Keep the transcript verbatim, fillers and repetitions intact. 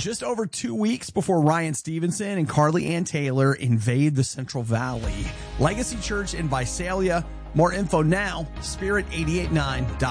Just over two weeks before Ryan Stevenson and Carly Ann Taylor invade the Central Valley. Legacy Church in Visalia. More info now, spirit eight eight nine dot com.